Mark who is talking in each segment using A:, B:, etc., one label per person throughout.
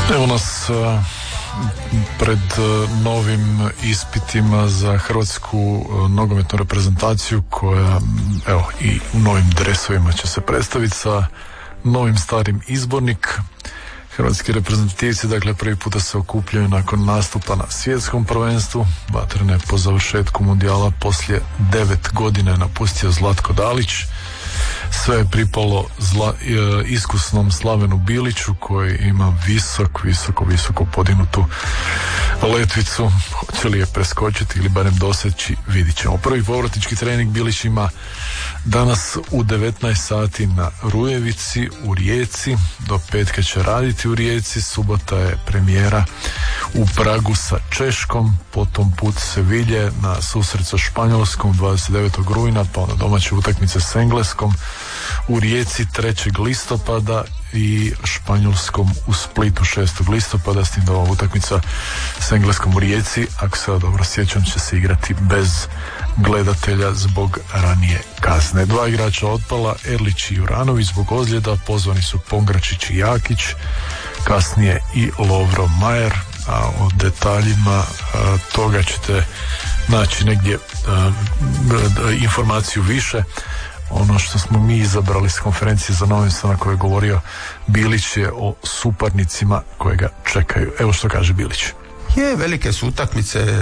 A: Evo nas pred novim ispitima za hrvatsku nogometnu reprezentaciju koja, evo, i u novim dresovima će se predstaviti sa novim starim izbornik. Hrvatski reprezentativci, dakle, prvi puta se okupljaju nakon nastupa na svjetskom prvenstvu. Vatrene po završetku mundijala poslije 9 godina je napustio Zlatko Dalić. Sve je pripalo iskusnom Slavenu Biliću koji ima visoko podignutu letvicu. Hoće li je preskočiti ili barem doseći, vidit ćemo. Prvi povratnički trening Bilić ima danas u 19 sati na Rujevici u Rijeci. Do petka će raditi u Rijeci. Subota je premijera u Pragu sa Češkom, potom put Sevilje na susret sa Španjolskom 29. rujna, pa onda domaće utakmice s Engleskom u Rijeci 3. listopada i Španjolskom u Splitu 6. listopada, s tim da ova utakmica s Engleskom u Rijeci, ako se dobro sjećam, će se igrati bez gledatelja zbog ranije kazne. 2 igrača otpala, Erlić i Juranović zbog ozljeda, pozvani su Pongračić i Jakić, kasnije i Lovro Majer, a o detaljima toga ćete naći negdje informaciju više. Ono što smo mi izabrali s konferencije za novinstvo na kojoj je govorio Bilić je o suparnicima koje ga čekaju. Evo što kaže Bilić.
B: Velike su utakmice.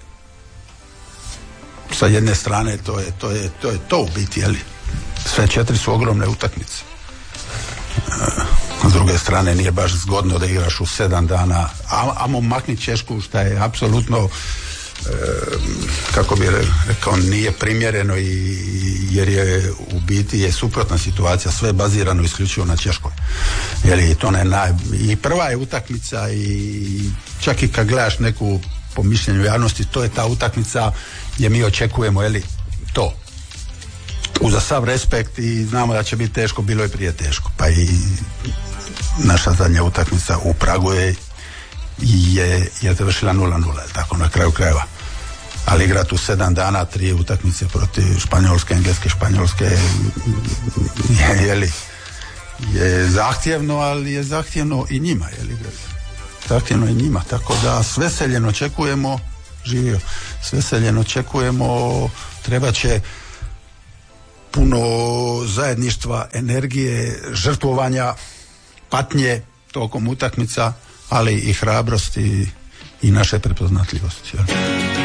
B: Sa jedne strane to je to u biti, jeli? Sve 4 su ogromne utakmice. S druge strane nije baš zgodno da igraš u 7 dana, amo makni Češku, što je apsolutno kako bi rekao, nije primjereno, jer je u biti je suprotna situacija, sve je bazirano isključivo na Češkoj. Jeli, to i prva je utakmica i čak i kad gledaš neku, po mišljenju javnosti, to je ta utakmica gdje mi očekujemo, jeli, to. Uza sav respekt i znamo da će biti teško, bilo je prije teško. Pa i naša zadnja utakmica u Pragu je završila 0-0, tako na kraju krajeva. Ali igrati u 7 dana 3 utakmice protiv Španjolske, Engleske, Španjolske je zahtjevno, ali je zahtjevno i njima. Zahtjevno i njima, tako da s veseljem očekujemo, živio, s veseljem očekujemo, treba će puno zajedništva, energije, žrtvovanja, patnje tokom utakmica, ali i hrabrosti i naše prepoznatljivosti.